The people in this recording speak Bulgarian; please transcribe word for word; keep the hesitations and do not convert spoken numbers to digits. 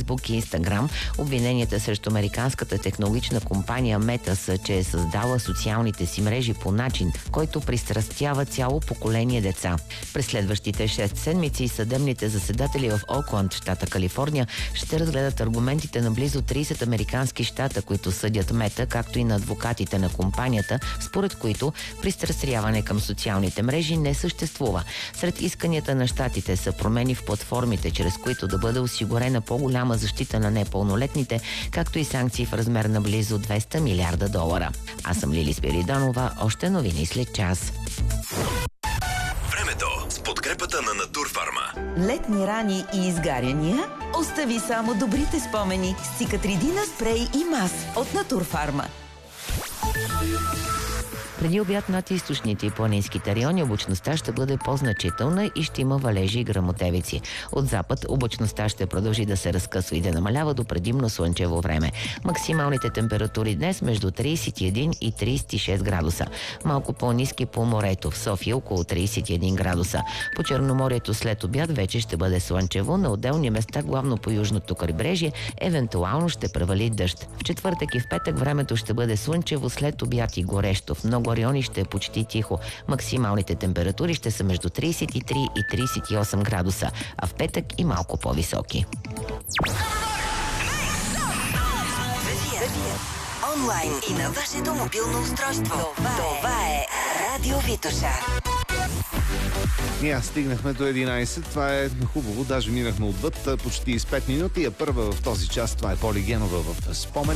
Фейсбук и Инстаграм. Обвиненията срещу американската технологична компания Мета са, че е създала социалните си мрежи по начин, който пристрастява цяло поколение деца. През следващите шест седмици съдебните заседатели в Окланд, щата Калифорния, ще разгледат аргументите на близо трийсет американски щата, които съдят Мета, както и на адвокатите на компанията, според които пристрастяване към социалните мрежи не съществува. Сред исканията на щатите са промени в платформите, чрез които да бъде осигурена по-голяма защита на непълнолетните, както и санкции в размер на близо двеста милиарда долара. Аз съм Лили Спиридонова, още новини след час. Времето с подкрепата на Натурфарма. Летни рани и изгаряния? Остави само добрите спомени с Цикатридина спрей и мас от Натурфарма. Преди обяд над източните и планинските райони облачността ще бъде по-значителна и ще има валежи и гръмотевици. От запад облачността ще продължи да се разкъсва и да намалява до предимно слънчево време. Максималните температури днес между трийсет и един и трийсет и шест градуса. Малко по-ниски по морето. В София около трийсет и един градуса. По Черноморието след обяд вече ще бъде слънчево. На отделни места, главно по южното крайбрежие, евентуално ще превали дъжд. В четвъртък и в петък времето ще бъде слънчево, след обяд и горещо. В много райони ще е почти тихо. Максималните температури ще са между трийсет и три и трийсет и осем градуса, а в петък и малко по-високи. Онлайн и на вашето мобилно устройство. Това е Радио Витоша. Ние стигнахме до единайсет. Това е хубаво. Даже минахме отвъд почти с пет минути. А първа в този час това е Поли Генова в Спомен.